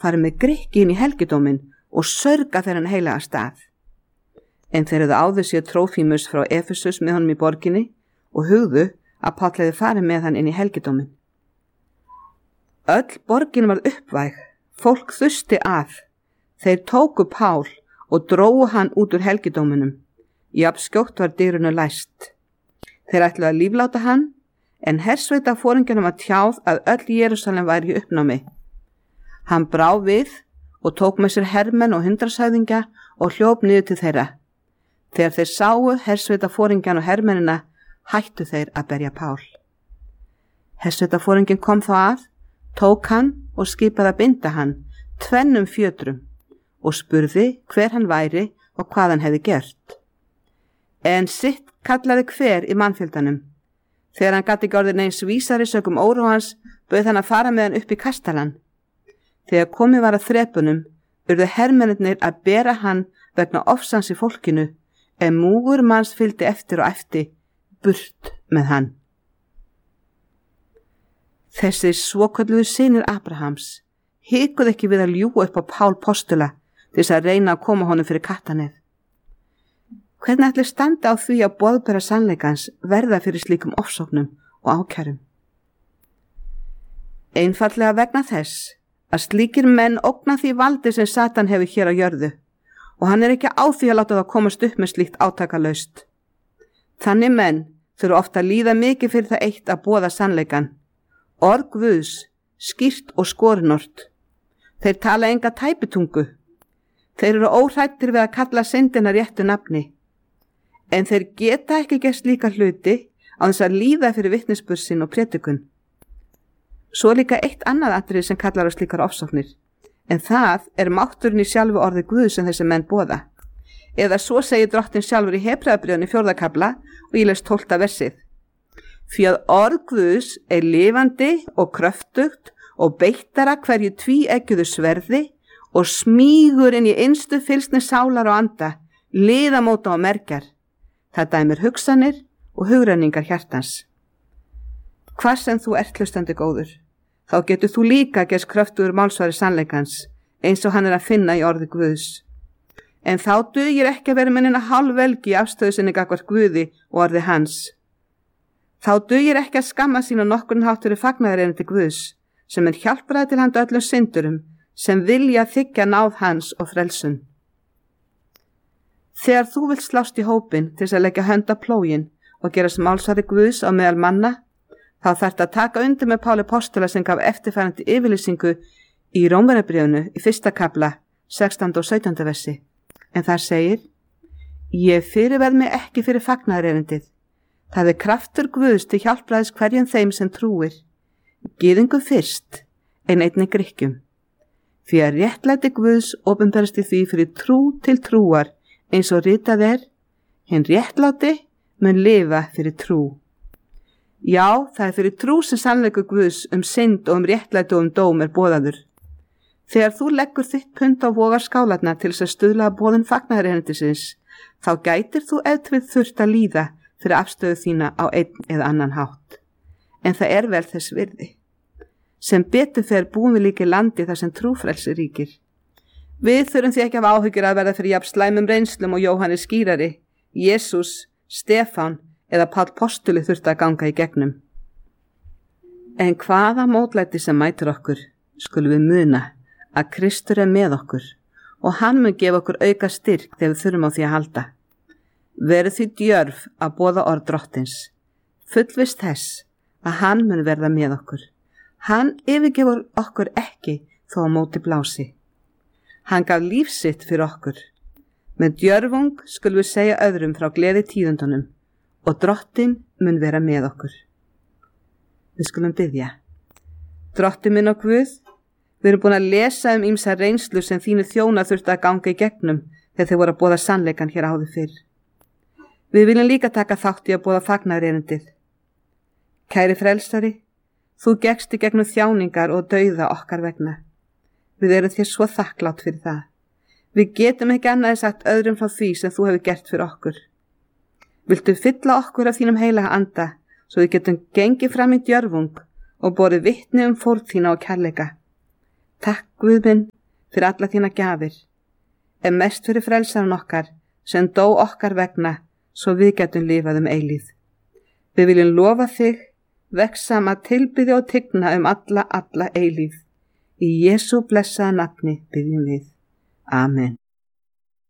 farið með Grikki inn í helgidóminn og sörga þennan heilaga stað. En þeir höfðu áður séð Trófímus frá Efesus með honum í borginni og hugðu að Páll hefði farið með hann inn í helgidóminn. Öll borgin var uppvæg, fólk þusti að. Þeir tóku Pál og drógu hann út úr helgidóminum. Jafn skjótt var dyrunum læst. Þeir ætluðu að lífláta hann, en hersveita foringjanum var tjáð að öll Jerúsalem væri í uppnámi. Hann brá við og tók með sér hermenn og 100 og hljóp niður til þeirra. Þegar þeir sáu hersveita foringjan og hermennina, hættu þeir að berja Pál. Hersveita foringin kom þá að, tók hann og skipaði að binda hann 2 fjötrum og spurði hver hann væri og hvað hann hefði gert. En sitt kallaði hver í mannfjöldanum. Þegar hann gat ekki orðið neins vísari sökum óróans, bauð hann að fara með hann upp í kastalann. Þegar komið var að þrepunum, urðu hermennirnir að bera hann vegna ofsans í fólkinu, en múgur manns fylgdi eftir og eftir, burt með hann. Þessir svokölluðu synir Abrahams hikuðu ekki við að ljúga upp á Pál postula til þess að reyna að koma honum fyrir kattanef. Hvernig ætli standa á því að boðbera sannleikans verða fyrir slíkum ofsóknum og ákærum? Einfaldlega vegna þess að slíkir menn ógna því valdi sem Satan hefur hér á jörðu og hann er ekki á því að láta það komast upp með slíkt átakalaust. Þannig menn þurfa ofta að líða mikið fyrir það eitt að boða sannleikan. Orð Guðs, skýrt og skorinort. Þeir tala enga tæpitungu. Þeir eru óhrættir við að kalla syndina réttu nafni. En þeir geta ekki gert slíka hluti á þess að líða fyrir vitnisburð sinn og prédikun. Svo líka eitt annað atriði sem kallar á slíkar ofsóknir, en það er mátturinn í sjálfu orði Guðs sem þessi menn boða. Eða svo segir Drottinn sjálfur í Hebreabréfinu 4. kafla og ég les 12. versið. Því að orð Guðs er lifandi og kröftugt og beittara hverju tvíeggjuðu sverði og smýgur inn í innstu fylgsni sálar og anda, liðamóta og mergjar. Það dæmir hugsanir og hugrenningar hjartans. Hvar sem þú ert hlustandi góður, þá getur þú líka gerst kröftugur málsvari sannleikans, eins og hann er að finna í orði Guðs. En þá dugir ekki að vera minnina hálfvelgi í afstöðu sinni gagnvart Guði og orði hans. Þá dugir ekki að skamma sín á nokkurn hátt fyrir fagnaðarerindi Guðs, sem er hjálpræði til handa öllum syndurum, sem vilja þiggja náð hans og frelsun. Þegar þú vilt slást í hópin til þess að leggja hönd á plógin og gerast málsvari Guðs á meðal manna, þá þarft að taka undir með Páli postula sem gaf eftirfarandi yfirlýsingu í Rómverjabréfinu í 1. kafla 16. og 17. versi. En þar segir: Ég fyrirverð mig ekki fyrir fagnaðarerindið. Það er kraftur Guðs til hjálpræðis hverjum þeim sem trúir. Gyðingum fyrst, en einnig Grikkjum. Því að réttlæti Guðs opinberast í því fyrir trú til trúar, eins og ritað er: Hinn réttláti mun lifa fyrir trú. Já, það er fyrir trú sem sannleikur Guðs synd og réttlæti og dóm er boðaður. Þegar þú leggur þitt pund á vogar skálarnar til þess að stuðla að boðun fagnaðarerindisins, þá gætir þú ef til þurft að líða fyrir afstöðu þína á einn eða annan hátt. En það er vel þess virði. Sem betur fer búum við líka í landi þar sem trúfrelsi ríkir. Við þurfum því ekki að hafa áhyggjur að verða fyrir jafn slæmum reynslum og Jóhannes skírari, Jesús, Stefán eða Páll postuli þurfti að ganga í gegnum. En hvaða mótlæti sem mætir okkur, skulum við muna að Kristur er með okkur og hann mun gefa okkur auka styrk þegar við þurfum á því að halda. Verið því djörf að boða orð Drottins, fullviss þess að hann mun verða með okkur. Hann yfirgefur okkur ekki þó á móti blási. Hann gaf líf sitt fyrir okkur. Með djörfung skulum við segja öðrum frá gleði tíðundunum og Drottinn mun vera með okkur. Við skulum biðja. Drottinn minn og Guð, við erum búin að lesa ýmsa reynslu sem þínu þjónar þurfti að ganga í gegnum þegar þeir voru að boða sannleikan hér áður fyrr. Við viljum líka taka þátt í að boða fagnaðarerindið. Kæri frelsari, þú gekkst í gegnum þjáningar og dauða okkar vegna. Við erum þér svo þakklátt fyrir það. Við getum ekki annað sagt öðrum frá því sem þú hefur gert fyrir okkur. Viltu fylla okkur af þínum heilaga anda, svo við getum gengið fram í djörfung og borið vitni fórn þína og kærleika. Takk Guð minn fyrir alla þína gjafir, en mest fyrir frelsaran okkar sem dó okkar vegna svo við getum lifað eilífð. Við viljum lofa þig, vegsama tilbiðja og tigna alla eilífð. Í Jesú blessaða nafni biðjum við. Amen.